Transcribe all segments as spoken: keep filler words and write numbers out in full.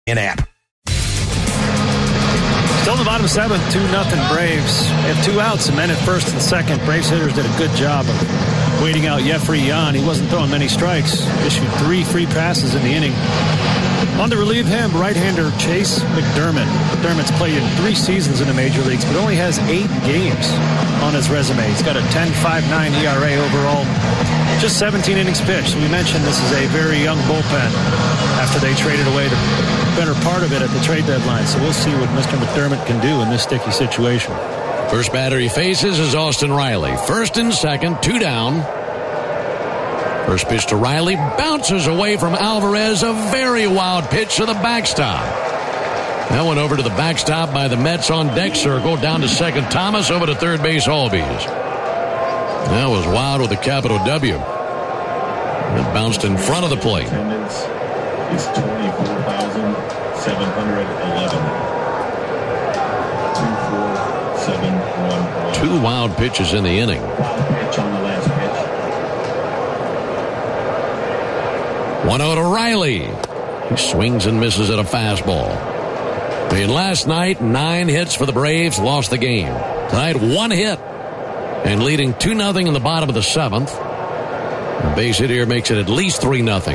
An app. Still in the bottom seventh, two nothing Braves. They have two outs and men at first and second. Braves hitters did a good job of waiting out Jeffrey Yan. He wasn't throwing many strikes. Issued three free passes in the inning. On to relieve him, right-hander Chase McDermott. McDermott's played in three seasons in the major leagues, but only has eight games on his resume. He's got a ten point five nine E R A overall. Just seventeen innings pitched. We mentioned this is a very young bullpen after they traded away the better part of it at the trade deadline. So we'll see what Mister McDermott can do in this sticky situation. First batter he faces is Austin Riley. First and second, two down. First pitch to Riley, bounces away from Alvarez. A very wild pitch to the backstop. That went over to the backstop by the Mets on deck circle. Down to second, Thomas. Over to third base, Albies. That was wild with a capital W. It bounced in front of the plate. Attendance is twenty-four thousand seven hundred eleven. two four seven one. Two wild pitches in the inning. Wild pitch on the last pitch. one oh to Riley. He swings and misses at a fastball. And last night, nine hits for the Braves, lost the game. Tonight, one hit. And leading two nothing in the bottom of the seventh. The base hit here makes it at least three nothing.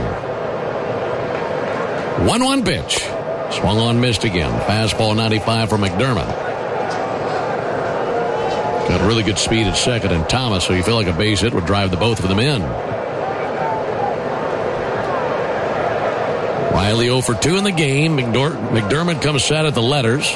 one one pitch. Swung on, missed again. Fastball ninety-five for McDermott. Got really good speed at second and Thomas, so you feel like a base hit would drive the both of them in. Riley oh for two in the game. McDermott comes set at the letters.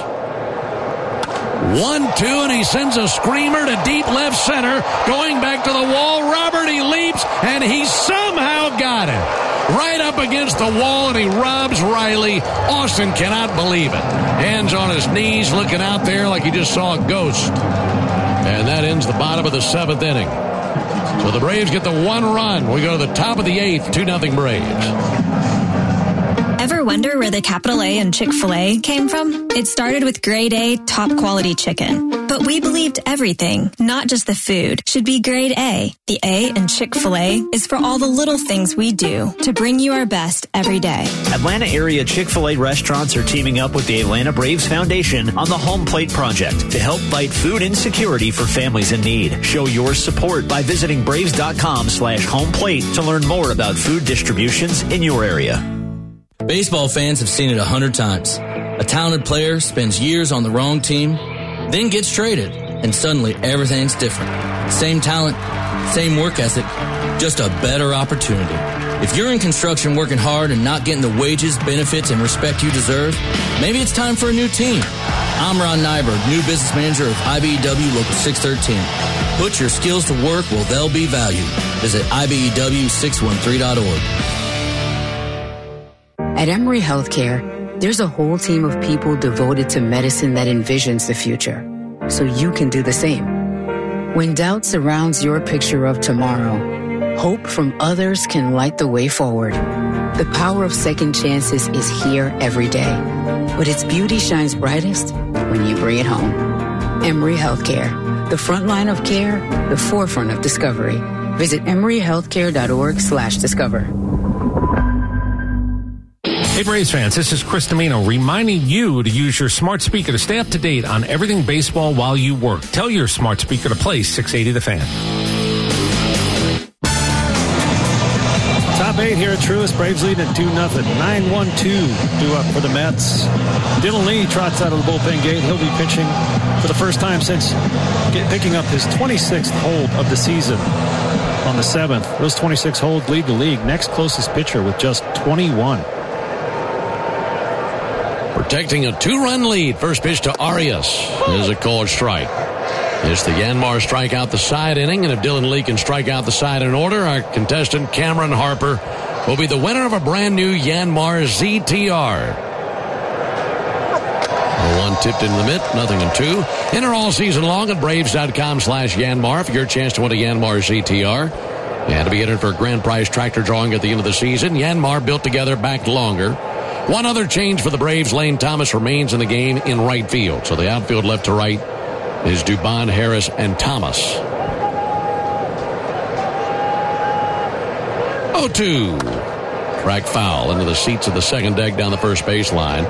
one two, and he sends a screamer to deep left center. Going back to the wall, Robert, he leaps, and he somehow got it. Right up against the wall, and he robs Riley. Austin cannot believe it. Hands on his knees, looking out there like he just saw a ghost. And that ends the bottom of the seventh inning. So the Braves get the one run. We go to the top of the eighth, two nothing Braves. Ever wonder where the capital A in Chick-fil-A came from? It started with grade A, top quality chicken. But we believed everything, not just the food, should be grade A. The A in Chick-fil-A is for all the little things we do to bring you our best every day. Atlanta area Chick-fil-A restaurants are teaming up with the Atlanta Braves Foundation on the Home Plate Project to help fight food insecurity for families in need. Show your support by visiting braves.com slash home plate to learn more about food distributions in your area. Baseball fans have seen it a hundred times. A talented player spends years on the wrong team, then gets traded, and suddenly everything's different. Same talent, same work ethic, just a better opportunity. If you're in construction working hard and not getting the wages, benefits, and respect you deserve, maybe it's time for a new team. I'm Ron Nyberg, new business manager of I B E W Local six thirteen. Put your skills to work where they'll be valued. Visit I B E W six one three dot org. At Emory Healthcare, there's a whole team of people devoted to medicine that envisions the future, so you can do the same. When doubt surrounds your picture of tomorrow, hope from others can light the way forward. The power of second chances is here every day, but its beauty shines brightest when you bring it home. Emory Healthcare, the front line of care, the forefront of discovery. Visit emoryhealthcare.org slash discover. Hey Braves fans, this is Chris Domino reminding you to use your smart speaker to stay up to date on everything baseball while you work. Tell your smart speaker to play six eighty The Fan. Top eight here at Truist. Braves leading at two nothing. nine one two due up for the Mets. Dylan Lee trots out of the bullpen gate. He'll be pitching for the first time since get, picking up his twenty-sixth hold of the season on the seventh. Those twenty-six holds lead the league. Next closest pitcher with just twenty-one. Protecting a two-run lead. First pitch to Arias is a called strike. It's the Yanmar strikeout the side inning, and if Dylan Lee can strike out the side in order, our contestant Cameron Harper will be the winner of a brand new Yanmar Z T R. One tipped into the mitt, nothing in two. Enter all season long at Braves.com slash Yanmar for your chance to win a Yanmar Z T R. And to be entered for a grand prize tractor drawing at the end of the season, Yanmar built together, backed longer. One other change for the Braves, Lane Thomas remains in the game in right field. So the outfield left to right is Dubon, Harris, and Thomas. oh two. Track foul into the seats of the second deck down the first baseline.